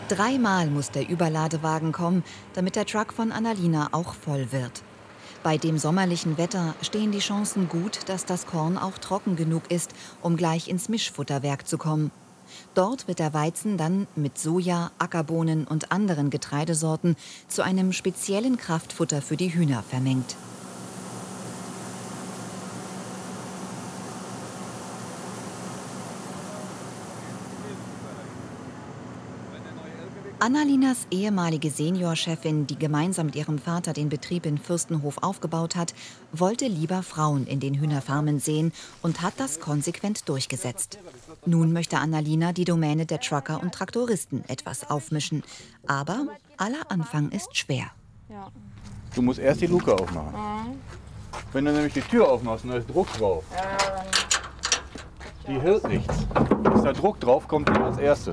3-mal muss der Überladewagen kommen, damit der Truck von Annalina auch voll wird. Bei dem sommerlichen Wetter stehen die Chancen gut, dass das Korn auch trocken genug ist, um gleich ins Mischfutterwerk zu kommen. Dort wird der Weizen dann mit Soja, Ackerbohnen und anderen Getreidesorten zu einem speziellen Kraftfutter für die Hühner vermengt. Annalinas ehemalige Seniorchefin, die gemeinsam mit ihrem Vater den Betrieb in Fürstenhof aufgebaut hat, wollte lieber Frauen in den Hühnerfarmen sehen und hat das konsequent durchgesetzt. Nun möchte Annalina die Domäne der Trucker und Traktoristen etwas aufmischen. Aber aller Anfang ist schwer. Du musst erst die Luke aufmachen. Wenn du nämlich die Tür aufmachst und da ist Druck drauf, die hält nichts. Ist da Druck drauf, kommt die als Erste.